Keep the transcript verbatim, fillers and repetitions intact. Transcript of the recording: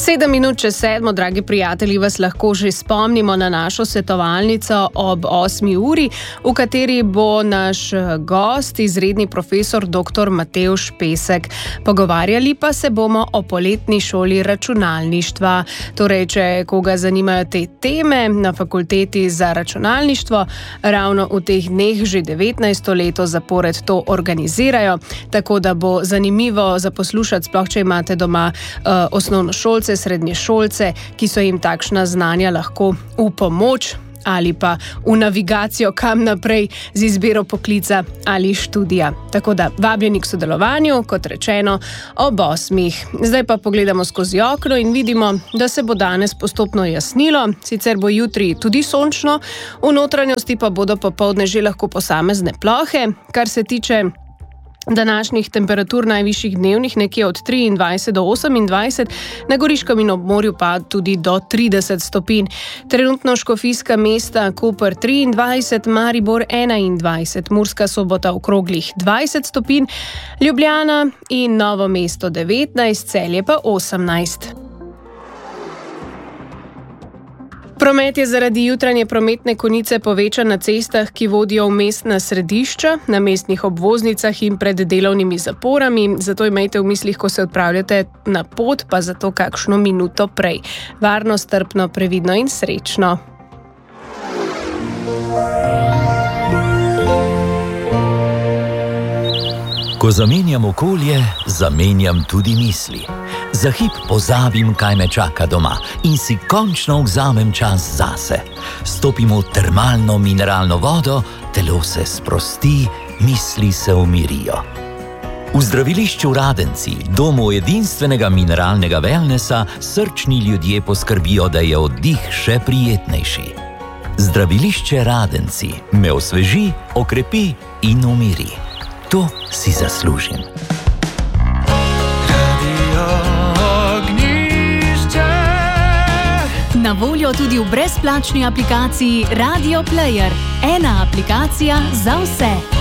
Sedem minut čez sedmo, dragi prijatelji, vas lahko že spomnimo na našo svetovalnico ob osmi uri, v kateri bo naš gost, izredni profesor doktor Matevž Pesek. Pogovarjali pa se bomo o poletni šoli računalništva. Torej, če koga zanimajo te teme na fakulteti za računalništvo, ravno v teh dneh že devetnajsto leto zapored to organizirajo, tako da bo zanimivo za poslušati, sploh če imate doma uh, osnovnošolce, srednješolce, ki so jim takšna znanja lahko v pomoč ali pa v navigacijo kam naprej z izbiro poklica ali študija. Tako da vabljeni k sodelovanju, kot rečeno, ob osmih. Zdaj pa pogledamo skozi okno in vidimo, da se bo danes postopno jasnilo, sicer bo jutri tudi sončno, v notranjosti pa bodo popoldne že lahko posamezne plohe, kar se tiče današnjih temperatur najvišjih dnevnih nekje od triindvajset do osemindvajset, na Goriškem in ob morju pa tudi do trideset stopinj. Trenutno Škofijska Mesta, Koper triindvajset, Maribor enaindvajset, Murska Sobota okroglih dvajset stopinj, Ljubljana in Novo mesto devetnajst, Celje pa osemnajst. Promet je zaradi jutranje prometne konice povečan na cestah, ki vodijo v mestna središča, na mestnih obvoznicah in pred delovnimi zaporami, zato imejte v mislih, ko se odpravljate na pot, pa zato kakšno minuto prej. Varno, strpno, previdno in srečno. Ko zamenjam okolje, zamenjam tudi misli. Za hip pozabim, kaj me čaka doma in si končno vzamem čas zase. Stopim v termalno mineralno vodo, telo se sprosti, misli se umirijo. V zdravilišču Radenci, domu edinstvenega mineralnega wellnessa, srčni ljudje poskrbijo, da je oddih še prijetnejši. Zdravilišče Radenci me osveži, okrepi in umiri. To si zaslužim. Na voljo tudi v brezplačni aplikaciji Radio Player. Ena aplikacija za vse.